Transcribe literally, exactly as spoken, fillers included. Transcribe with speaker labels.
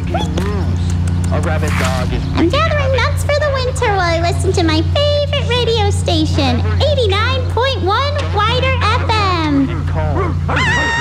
Speaker 1: A rabid dog is...
Speaker 2: I'm gathering nuts for the winter while I listen to my favorite radio station, eighty-nine